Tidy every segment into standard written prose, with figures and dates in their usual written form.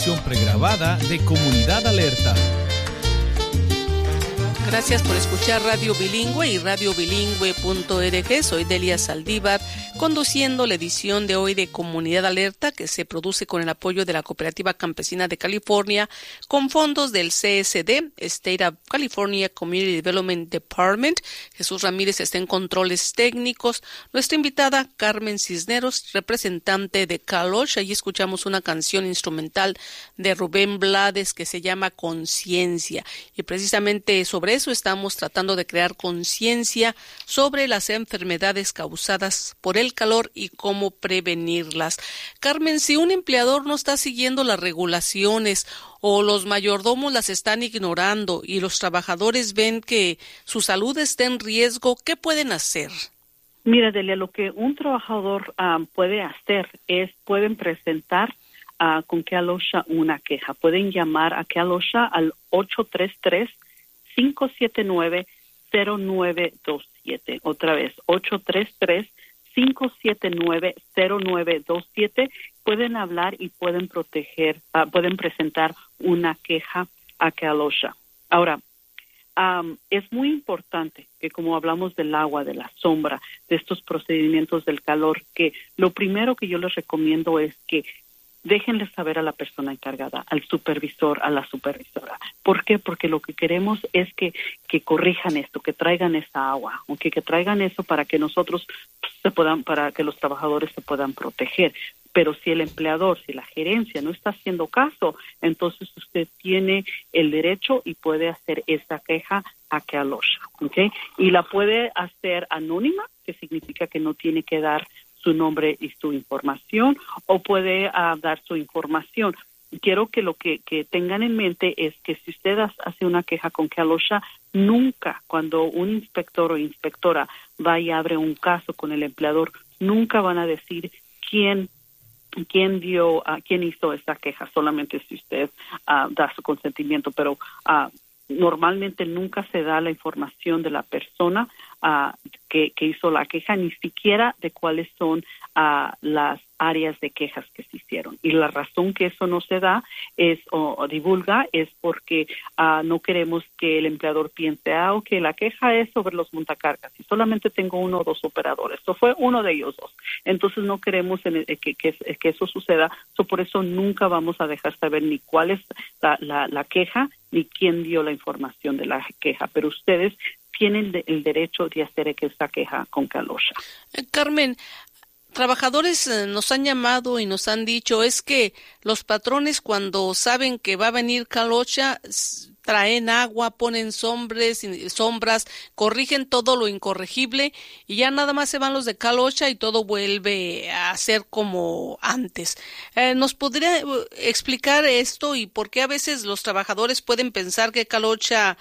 Pregrabada de Comunidad Alerta. Gracias por escuchar Radio Bilingüe y radiobilingüe.org. Soy Delia Saldívar, conduciendo la edición de hoy de Comunidad Alerta, que se produce con el apoyo de la Cooperativa Campesina de California, con fondos del CSD, State of California Community Development Department. Jesús Ramírez está en controles técnicos. Nuestra invitada, Carmen Cisneros, representante de Kalosh. Allí escuchamos una canción instrumental de Rubén Blades que se llama Conciencia. Y precisamente sobre eso estamos tratando de crear conciencia sobre las enfermedades causadas por el calor y cómo prevenirlas. Carmen, si un empleador no está siguiendo las regulaciones o los mayordomos las están ignorando y los trabajadores ven que su salud está en riesgo, ¿qué pueden hacer? Mira, Delia, lo que un trabajador puede hacer es, pueden presentar con Kealosha una queja. Pueden llamar a Kealosha al 833-579-0927. Otra vez, 833-579-0927. Pueden hablar y pueden presentar una queja a Kealosha. Ahora, es muy importante que, como hablamos del agua, de la sombra, de estos procedimientos del calor, que lo primero que yo les recomiendo es que déjenle saber a la persona encargada, al supervisor, a la supervisora. ¿Por qué? Porque lo que queremos es que corrijan esto, que traigan esa agua, que traigan eso para que nosotros para que los trabajadores se puedan proteger. Pero si el empleador, si la gerencia no está haciendo caso, entonces usted tiene el derecho y puede hacer esa queja a Kealosha, ¿okay? Y la puede hacer anónima, que significa que no tiene que dar su nombre y su información, o puede dar su información. Quiero que lo que tengan en mente es que si usted hace una queja con Kealosha, nunca, cuando un inspector o inspectora va y abre un caso con el empleador, nunca van a decir quién hizo esa queja, solamente si usted da su consentimiento, pero normalmente nunca se da la información de la persona que hizo la queja, ni siquiera de cuáles son las áreas de quejas que se hicieron. Y la razón que eso no se da o divulga es porque no queremos que el empleador piense, que la queja es sobre los montacargas y solamente tengo uno o dos operadores. Eso fue uno de ellos dos. Entonces no queremos que eso suceda. Por eso nunca vamos a dejar saber ni cuál es la queja ni quién dio la información de la queja. Pero ustedes tienen el derecho de hacer esa queja con Kealosha. Carmen, trabajadores nos han llamado y nos han dicho, es que los patrones cuando saben que va a venir Kealosha, traen agua, ponen sombras, corrigen todo lo incorregible y ya nada más se van los de Kealosha y todo vuelve a ser como antes. ¿Nos podría explicar esto y por qué a veces los trabajadores pueden pensar que Kealosha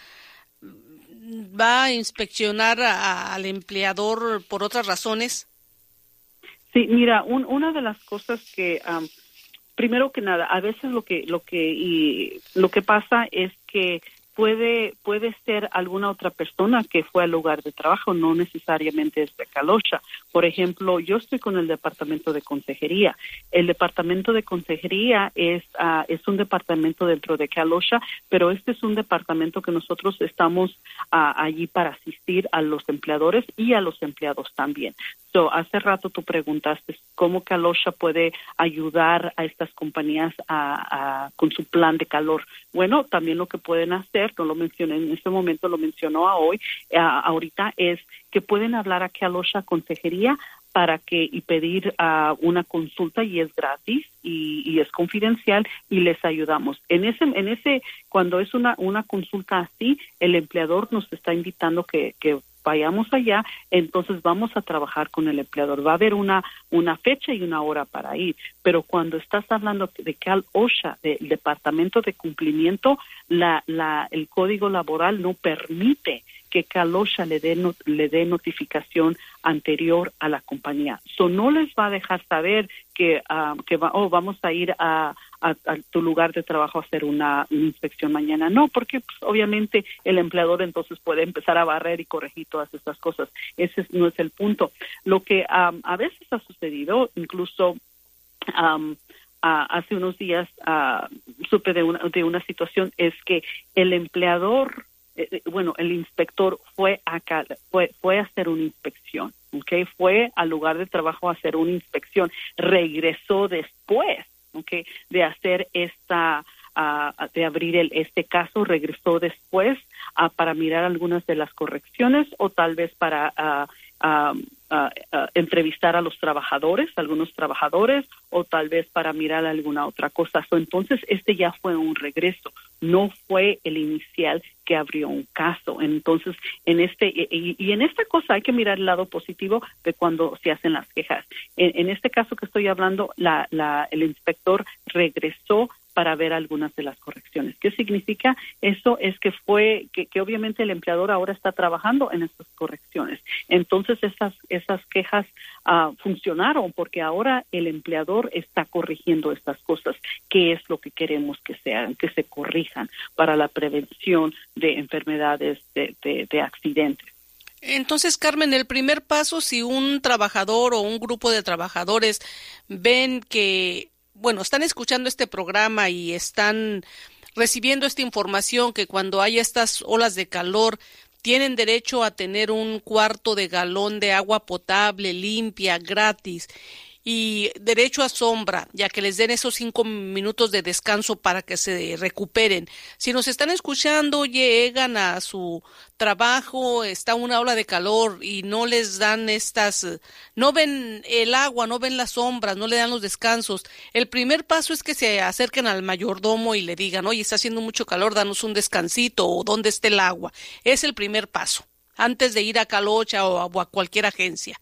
va a inspeccionar al empleador por otras razones? Sí, mira, una de las cosas que primero que nada, a veces lo que pasa es que puede ser alguna otra persona que fue al lugar de trabajo, no necesariamente es de Kealosha. Por ejemplo, yo estoy con el departamento de consejería. El departamento de consejería es un departamento dentro de Kealosha, pero este es un departamento que nosotros estamos allí para asistir a los empleadores y a los empleados también. Hace rato tú preguntaste cómo Kealosha puede ayudar a estas compañías con su plan de calor. Bueno, también lo que pueden hacer, no lo mencioné en este momento, lo mencionó ahorita, es que pueden hablar a Kealosha Consejería y pedir una consulta, y es gratis y es confidencial, y les ayudamos. Cuando es una consulta así, el empleador nos está invitando que vayamos allá, entonces vamos a trabajar con el empleador. Va a haber una fecha y una hora para ir, pero cuando estás hablando de Kealosha, del departamento de cumplimiento, el código laboral no permite que Kealosha le dé notificación anterior a la compañía. No les va a dejar saber que vamos a ir a tu lugar de trabajo a hacer una inspección mañana. No, porque obviamente el empleador entonces puede empezar a barrer y corregir todas estas cosas. Ese no es el punto. Lo que a veces ha sucedido, incluso hace unos días supe de una situación, es que el empleador, el inspector fue a hacer una inspección, ¿okay? Fue al lugar de trabajo a hacer una inspección, regresó después, ¿okay? De hacer de abrir este caso, regresó después para mirar algunas de las correcciones o tal vez para entrevistar a algunos trabajadores, o tal vez para mirar alguna otra cosa. Entonces, ya fue un regreso, no fue el inicial que abrió un caso. Entonces, en esta cosa hay que mirar el lado positivo de cuando se hacen las quejas. En este caso que estoy hablando, el inspector regresó para ver algunas de las correcciones. ¿Qué significa? Eso es que que obviamente el empleador ahora está trabajando en estas correcciones. Entonces, esas quejas funcionaron porque ahora el empleador está corrigiendo estas cosas, que es lo que queremos que se hagan, que se corrijan para la prevención de enfermedades, de accidentes. Entonces, Carmen, el primer paso, si un trabajador o un grupo de trabajadores ven que están escuchando este programa y están recibiendo esta información que cuando hay estas olas de calor tienen derecho a tener un cuarto de galón de agua potable, limpia, gratis, y derecho a sombra, ya que les den esos 5 minutos de descanso para que se recuperen. Si nos están escuchando, llegan a su trabajo, está una ola de calor y no les dan no ven el agua, no ven las sombras, no le dan los descansos. El primer paso es que se acerquen al mayordomo y le digan, oye, está haciendo mucho calor, danos un descansito, o ¿dónde está el agua? Es el primer paso, antes de ir a Calocha o a cualquier agencia.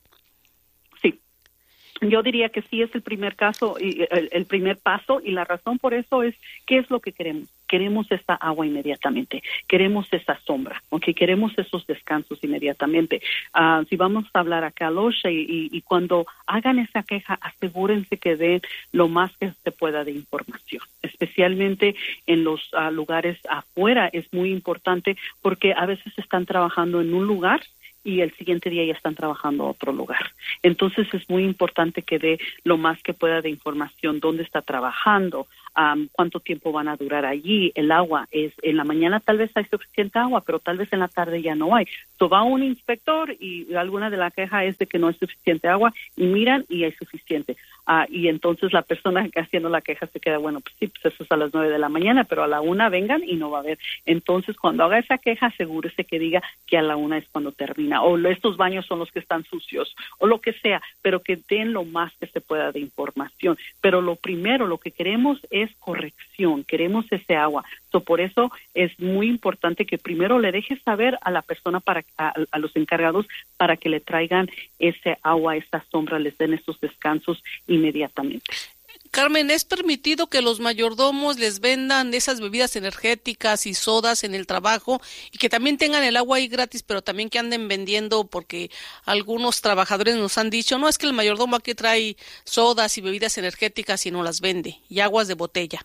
Yo diría que sí es el primer paso, y la razón por eso es, ¿qué es lo que queremos? Queremos esa agua inmediatamente, queremos esa sombra, ¿okay? Queremos esos descansos inmediatamente. Si vamos a hablar a Calosha y cuando hagan esa queja, asegúrense que den lo más que se pueda de información, especialmente en los lugares afuera. Es muy importante porque a veces están trabajando en un lugar y el siguiente día ya están trabajando a otro lugar. Entonces es muy importante que dé lo más que pueda de información, dónde está trabajando, cuánto tiempo van a durar allí, el agua. En la mañana tal vez hay suficiente agua, pero tal vez en la tarde ya no hay. Va un inspector y alguna de la queja es de que no hay suficiente agua y miran y hay suficiente. Y entonces la persona que haciendo la queja se queda, pues eso es a las 9 de la mañana, pero a la 1 vengan y no va a haber. Entonces, cuando haga esa queja, asegúrese que diga que a la 1 es cuando termina, o estos baños son los que están sucios, o lo que sea, pero que den lo más que se pueda de información. Pero lo primero, lo que queremos es corrección, queremos ese agua. Por eso es muy importante que primero le deje saber a la persona, a los encargados, para que le traigan ese agua, esa sombra, les den esos descansos inmediatamente. Carmen, ¿es permitido que los mayordomos les vendan esas bebidas energéticas y sodas en el trabajo y que también tengan el agua ahí gratis, pero también que anden vendiendo? Porque algunos trabajadores nos han dicho, no, es que el mayordomo aquí trae sodas y bebidas energéticas y no las vende, y aguas de botella.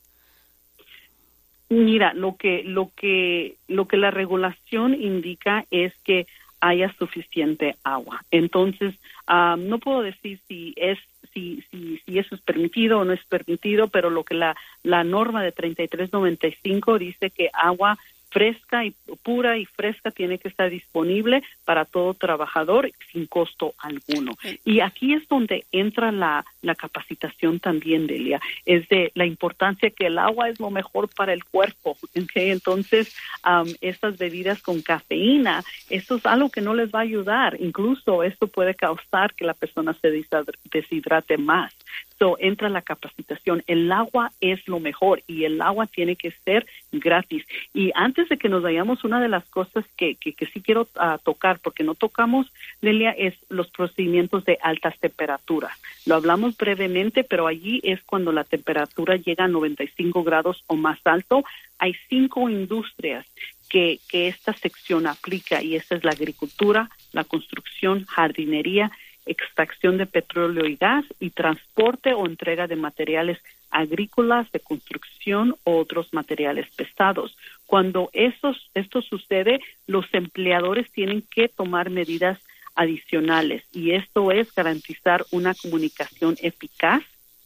Mira, lo que la regulación indica es que haya suficiente agua. Entonces, no puedo decir si eso es permitido o no es permitido, pero lo que la norma de 3395 dice que agua fresca y pura y fresca tiene que estar disponible para todo trabajador sin costo alguno. Y aquí es donde entra la capacitación también, Delia, es de la importancia que el agua es lo mejor para el cuerpo. ¿Okay? Entonces, estas bebidas con cafeína, eso es algo que no les va a ayudar. Incluso esto puede causar que la persona se deshidrate más. Entra la capacitación. El agua es lo mejor y el agua tiene que ser gratis. Y antes de que nos vayamos, una de las cosas que sí quiero tocar, porque no tocamos, Delia, es los procedimientos de altas temperaturas. Lo hablamos brevemente, pero allí es cuando la temperatura llega a 95 grados o más alto. Hay 5 industrias que esta sección aplica, y esta es la agricultura, la construcción, jardinería, extracción de petróleo y gas, y transporte o entrega de materiales agrícolas, de construcción o otros materiales pesados. Cuando esto sucede, los empleadores tienen que tomar medidas adicionales, y esto es garantizar una comunicación eficaz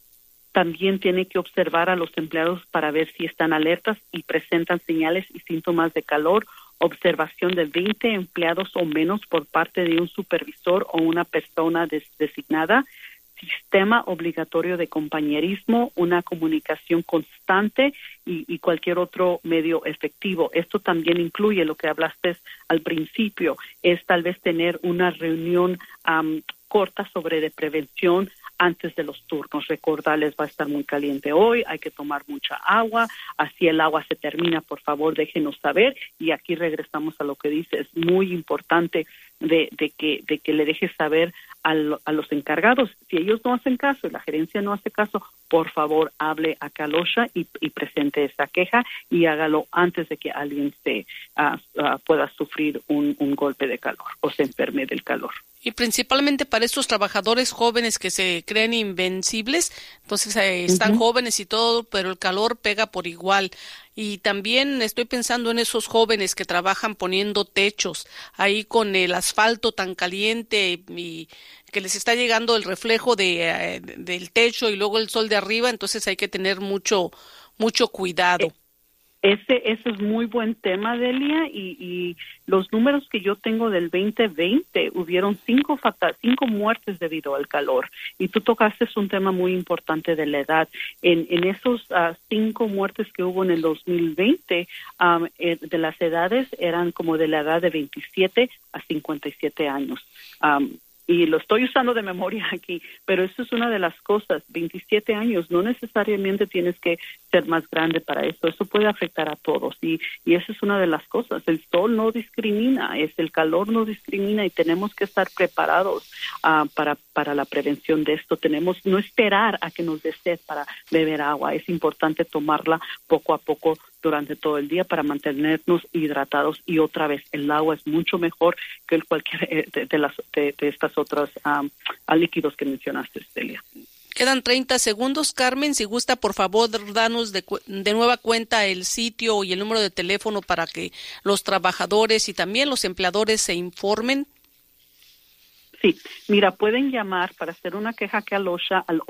También tiene que observar a los empleados para ver si están alertas y presentan señales y síntomas de calor. Observación de 20 empleados o menos por parte de un supervisor o una persona designada. Sistema obligatorio de compañerismo, una comunicación constante y cualquier otro medio efectivo. Esto también incluye lo que hablaste al principio, es tal vez tener una reunión corta sobre de prevención antes de los turnos. Recordarles, va a estar muy caliente hoy, hay que tomar mucha agua, así el agua se termina, por favor déjenos saber. Y aquí regresamos a lo que dice, es muy importante de que le dejes saber a los encargados. Si ellos no hacen caso y la gerencia no hace caso, por favor hable a Kalosha y presente esa queja y hágalo antes de que alguien pueda sufrir un golpe de calor o se enferme del calor. Y principalmente para estos trabajadores jóvenes que se creen invencibles, entonces están jóvenes y todo, pero el calor pega por igual. Y también estoy pensando en esos jóvenes que trabajan poniendo techos, ahí con el asfalto tan caliente y que les está llegando el reflejo del techo y luego el sol de arriba, entonces hay que tener mucho cuidado. Ese es muy buen tema, Delia, y los números que yo tengo del 2020, hubieron 5 muertes debido al calor, y tú tocaste un tema muy importante de la edad. En esos 5 muertes que hubo en el 2020, de las edades eran como de la edad de 27 a 57 años. Y lo estoy usando de memoria aquí, pero eso es una de las cosas. 27 años, no necesariamente tienes que ser más grande para eso. Eso puede afectar a todos y esa es una de las cosas. El sol no discrimina, el calor no discrimina y tenemos que estar preparados para la prevención de esto. No esperar a que nos dé sed para beber agua. Es importante tomarla poco a poco durante todo el día para mantenernos hidratados, y otra vez el agua es mucho mejor que cualquier de estas otras líquidos que mencionaste, Celia. Quedan 30 segundos, Carmen. Si gusta, por favor, danos de nueva cuenta el sitio y el número de teléfono para que los trabajadores y también los empleadores se informen. Sí, mira, pueden llamar para hacer una queja a Kalosha al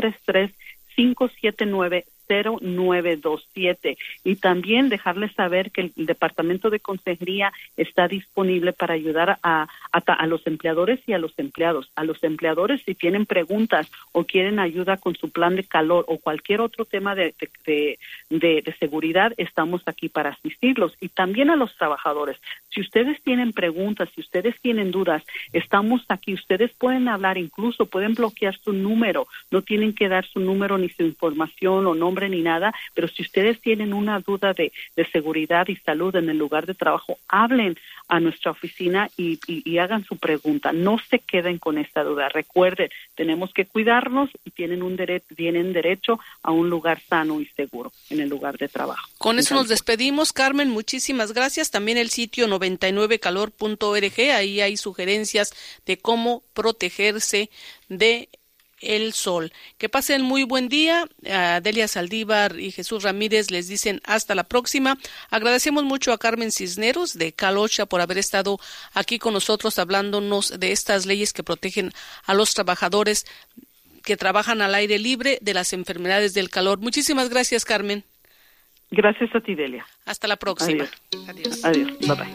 833-579-0927 y también dejarles saber que el Departamento de Consejería está disponible para ayudar a los empleadores y a los empleados. A los empleadores, si tienen preguntas o quieren ayuda con su plan de calor o cualquier otro tema de seguridad, estamos aquí para asistirlos. Y también a los trabajadores, si ustedes tienen preguntas, si ustedes tienen dudas, estamos aquí. Ustedes pueden hablar, incluso pueden bloquear su número, no tienen que dar su número ni su información o nombre ni nada, pero si ustedes tienen una duda de seguridad y salud en el lugar de trabajo, hablen a nuestra oficina y hagan su pregunta. No se queden con esta duda. Recuerden, tenemos que cuidarnos y tienen derecho a un lugar sano y seguro en el lugar de trabajo. Con eso nos despedimos, Carmen. Muchísimas gracias. También el sitio 99calor.org, ahí hay sugerencias de cómo protegerse de el sol. Que pasen muy buen día. Delia Saldívar y Jesús Ramírez les dicen hasta la próxima. Agradecemos mucho a Carmen Cisneros de Kalosha por haber estado aquí con nosotros hablándonos de estas leyes que protegen a los trabajadores que trabajan al aire libre de las enfermedades del calor. Muchísimas gracias, Carmen. Gracias a ti, Delia. Hasta la próxima. Adiós. Adiós. Bye bye.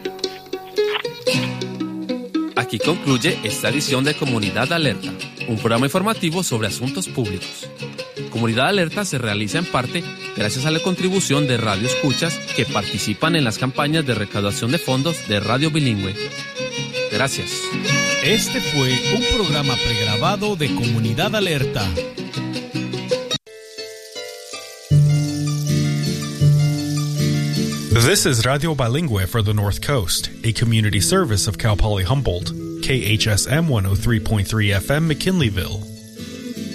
Aquí concluye esta edición de Comunidad Alerta, un programa informativo sobre asuntos públicos. Comunidad Alerta se realiza en parte gracias a la contribución de Radio Escuchas que participan en las campañas de recaudación de fondos de Radio Bilingüe. Gracias. Este fue un programa pregrabado de Comunidad Alerta. This is Radio Bilingüe for the North Coast, a community service of Cal Poly Humboldt, KHSM 103.3 FM McKinleyville.